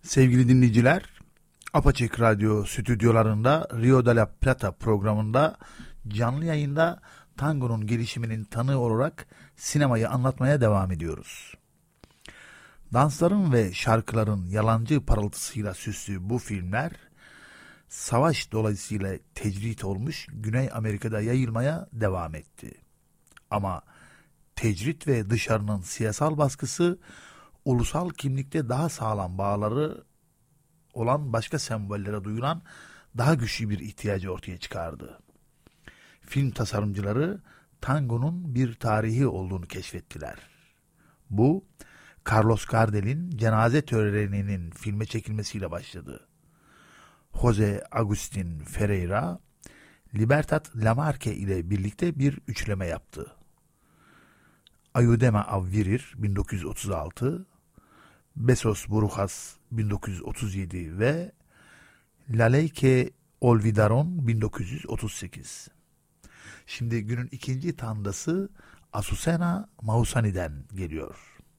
Sevgili dinleyiciler, Apaçek Radyo stüdyolarında Rio de la Plata programında canlı yayında tangonun gelişiminin tanığı olarak sinemayı anlatmaya devam ediyoruz. Dansların ve şarkıların yalancı parıltısıyla süslü bu filmler, savaş dolayısıyla tecrit olmuş Güney Amerika'da yayılmaya devam etti. Ama tecrit ve dışarının siyasal baskısı, ulusal kimlikte daha sağlam bağları olan başka sembollere duyulan daha güçlü bir ihtiyacı ortaya çıkardı. Film tasarımcıları tangonun bir tarihi olduğunu keşfettiler. Bu, Carlos Gardel'in cenaze töreninin filme çekilmesiyle başladı. Jose Agustin Ferreira, Libertad Lamarque ile birlikte bir üçleme yaptı. Ayudema a Vivir 1936, Besos Brujas 1937 ve La Ley que Olvidaron 1938. Şimdi günün ikinci tandası Azucena Mausani'den geliyor.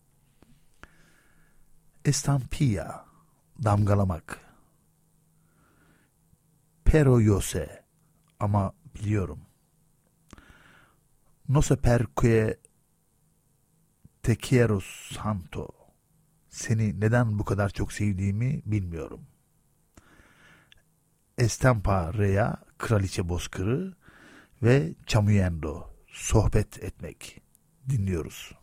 Estampilla, damgalamak. Pero yo sé, ama biliyorum. No sé per qué te quiero santo. Seni neden bu kadar çok sevdiğimi bilmiyorum. Estampa Rea, Kraliçe Bozkırı ve Chamuyendo, sohbet etmek. Dinliyoruz.